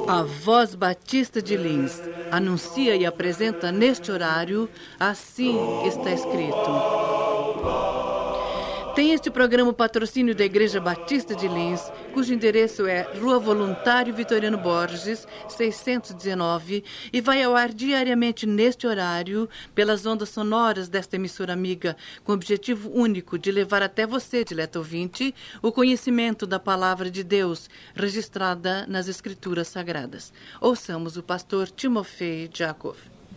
A Voz Batista de Lins anuncia e apresenta neste horário Assim Está Escrito. Tem este programa o patrocínio da Igreja Batista de Lins, cujo endereço é Rua Voluntário Vitoriano Borges, 619, e vai ao ar diariamente neste horário pelas ondas sonoras desta emissora amiga, com o objetivo único de levar até você, dileto ouvinte, o conhecimento da Palavra de Deus, registrada nas Escrituras Sagradas. Ouçamos o pastor Timofei Jacob.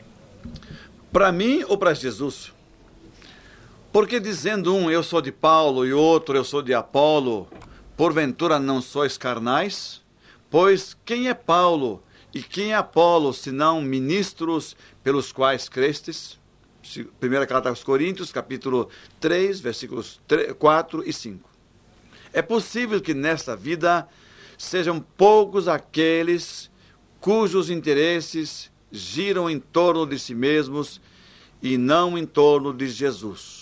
Para mim ou para Jesus? Porque dizendo um, eu sou de Paulo, e outro, eu sou de Apolo, porventura não sois carnais? Pois quem é Paulo e quem é Apolo, senão ministros pelos quais crestes? Primeira carta aos Coríntios, capítulo 3, versículos 4 e 5. É possível que nesta vida sejam poucos aqueles cujos interesses giram em torno de si mesmos e não em torno de Jesus.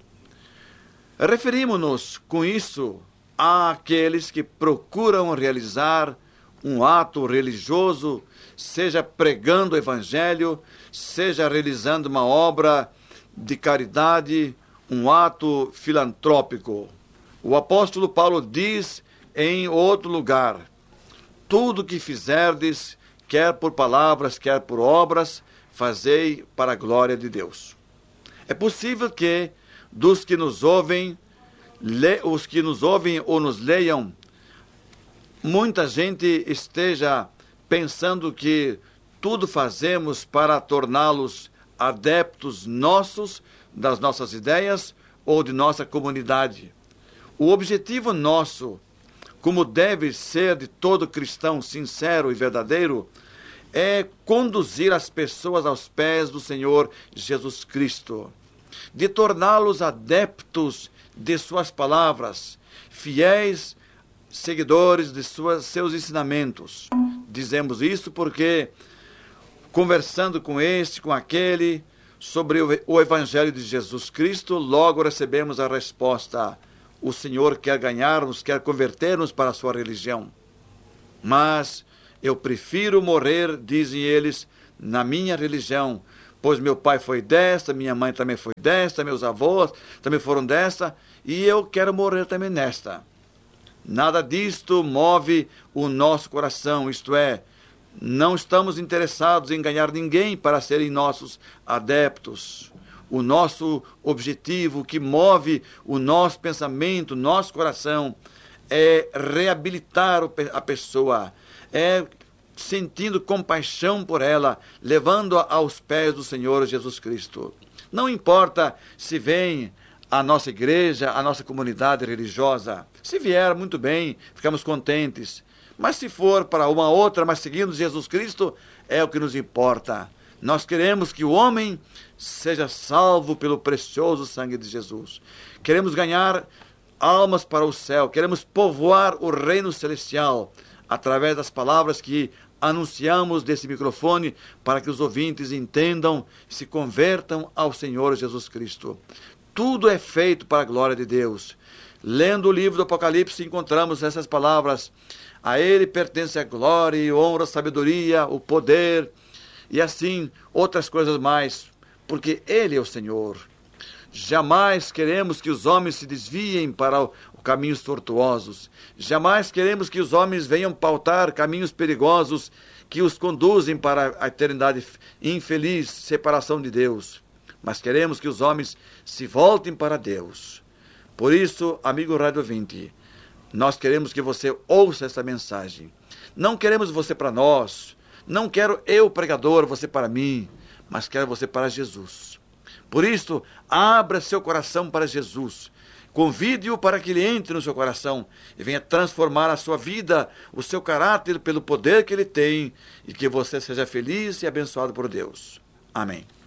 Referimos-nos com isso àqueles que procuram realizar um ato religioso, seja pregando o evangelho, seja realizando uma obra de caridade, um ato filantrópico. O apóstolo Paulo diz em outro lugar: tudo que fizerdes, quer por palavras, quer por obras, fazei para a glória de Deus. É possível que dos que nos ouvem, os que nos ouvem ou nos leiam, muita gente esteja pensando que tudo fazemos para torná-los adeptos nossos, das nossas ideias ou de nossa comunidade. O objetivo nosso, como deve ser de todo cristão sincero e verdadeiro, é conduzir as pessoas aos pés do Senhor Jesus Cristo, de torná-los adeptos de suas palavras, fiéis seguidores de seus ensinamentos. Dizemos isso porque, conversando com este, com aquele, sobre o Evangelho de Jesus Cristo, logo recebemos a resposta: o Senhor quer ganhar-nos, quer converter-nos para a sua religião. Mas eu prefiro morrer, dizem eles, na minha religião, pois meu pai foi desta, minha mãe também foi desta, meus avós também foram desta, e eu quero morrer também nesta. Nada disto move o nosso coração, isto é, não estamos interessados em ganhar ninguém para serem nossos adeptos. O nosso objetivo, que move o nosso pensamento, nosso coração, é reabilitar a pessoa, é sentindo compaixão por ela, levando-a aos pés do Senhor Jesus Cristo. Não importa se vem a nossa igreja, a nossa comunidade religiosa. Se vier, muito bem, ficamos contentes. Mas se for para uma outra, mas seguindo Jesus Cristo, é o que nos importa. Nós queremos que o homem seja salvo pelo precioso sangue de Jesus. Queremos ganhar almas para o céu, queremos povoar o reino celestial através das palavras que anunciamos desse microfone, para que os ouvintes entendam e se convertam ao Senhor Jesus Cristo. Tudo é feito para a glória de Deus. Lendo o livro do Apocalipse, encontramos essas palavras: a Ele pertence a glória, a honra, a sabedoria, o poder, e assim outras coisas mais, porque Ele é o Senhor. Jamais queremos que os homens se desviem para caminhos tortuosos. Jamais queremos que os homens venham pautar caminhos perigosos que os conduzem para a eternidade infeliz, separação de Deus. Mas queremos que os homens se voltem para Deus. Por isso, amigo rádio ouvinte, nós queremos que você ouça essa mensagem. Não queremos você para nós. Não quero eu, pregador, você para mim, mas quero você para Jesus. Por isso, abra seu coração para Jesus. Convide-o para que ele entre no seu coração e venha transformar a sua vida, o seu caráter, pelo poder que ele tem, e que você seja feliz e abençoado por Deus. Amém.